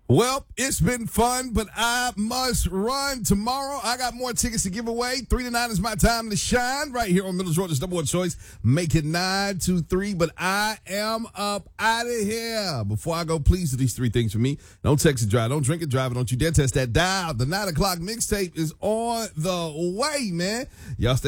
Well, it's been fun, but I must run. Tomorrow, I got more tickets to give away. 3 to 9 is my time to shine right here on Middle Georgia's number one choice. Make it 9 to 3, but I am up out of here. Before I go, please do these 3 things for me. Don't text and drive. Don't drink and drive. Don't you dare test that dial. The 9 o'clock mixtape is on the way, man. Y'all stay